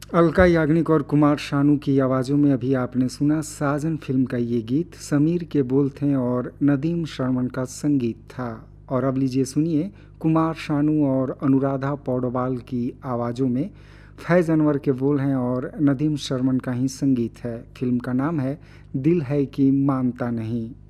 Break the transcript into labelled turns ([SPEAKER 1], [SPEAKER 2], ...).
[SPEAKER 1] अलका याग्निक और कुमार शानू की आवाज़ों में अभी आपने सुना साजन फिल्म का ये गीत। समीर के बोल थे और नदीम श्रवण का संगीत था। और अब लीजिए सुनिए कुमार शानू और अनुराधा पौडवाल की आवाज़ों में। फैज़ अनवर के बोल हैं और नदीम श्रवण का ही संगीत है। फिल्म का नाम है दिल है कि मानता नहीं।